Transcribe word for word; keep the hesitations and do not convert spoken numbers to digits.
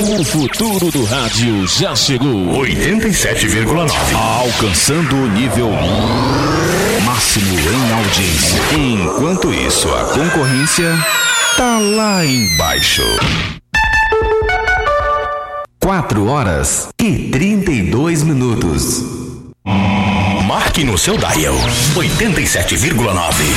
O futuro do rádio já chegou. oitenta e sete vírgula nove. Alcançando o nível máximo em audiência. Enquanto isso, a concorrência tá lá embaixo. Quatro horas e trinta e dois minutos. Marque no seu dial oitenta e sete vírgula nove.